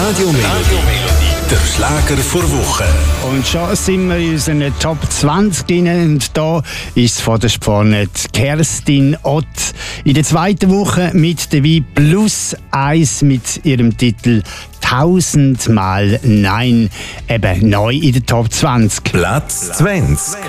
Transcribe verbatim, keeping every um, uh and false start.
Radio Melodie, der Schlager vor Woche. Und schon sind wir in unseren Top zwanzig drin. Und da ist vor der vorne Kerstin Ott. In der zweiten Woche mit dabei Plus eins mit ihrem Titel Tausendmal Nein. Eben neu in der Top zwanzig. Platz zwanzig.